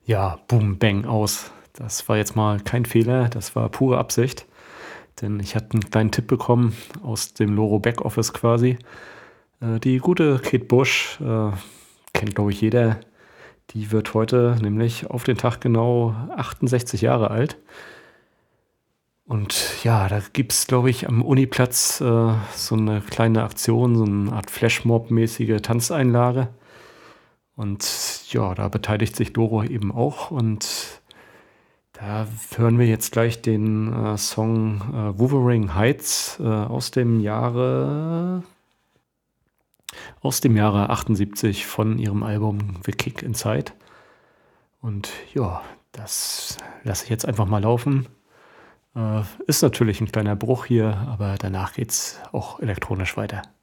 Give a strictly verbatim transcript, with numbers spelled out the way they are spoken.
Ja, Boom, Bang, aus. Das war jetzt mal kein Fehler, das war pure Absicht, denn ich hatte 'n kleinen Tipp bekommen aus dem Loro Backoffice quasi. Äh, die gute Kate Bush, äh, kennt, glaube ich, jeder. Die wird heute nämlich auf den Tag genau achtundsechzig Jahre alt. Und ja, da gibt's, glaube ich, am Uniplatz, äh, so 'ne kleine Aktion, so 'ne Art Flashmob-mäßige Tanzeinlage. Und ja, da beteiligt sich Loro eben auch und da hören wir jetzt gleich den, äh, Song, äh, „Wuthering Heights“, äh, aus dem Jahre aus dem Jahre achtundsiebzig von ihrem Album „The Kick Inside“. Und ja, das lasse ich jetzt einfach mal laufen. Äh, ist natürlich 'n kleiner Bruch hier, aber danach geht's auch elektronisch weiter.